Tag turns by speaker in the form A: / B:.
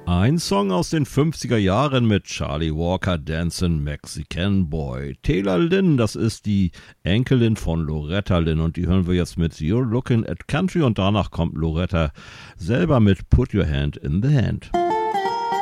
A: Ein Song aus den 50er Jahren mit Charlie Walker, Dancin' Mexican Boy. Taylor Lynn, das ist die Enkelin von Loretta Lynn und die hören wir jetzt mit You're Looking at Country und danach kommt Loretta selber mit Put Your Hand in the Hand.